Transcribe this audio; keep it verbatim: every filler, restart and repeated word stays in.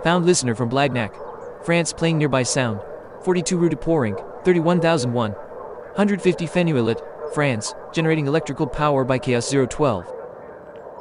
Bound listener from Blagnac, France playing nearby sound. forty-two Rue de Pouring, thirty-one thousand one hundred fifty Fenuilet, France, generating electrical power by Chaos zero twelve.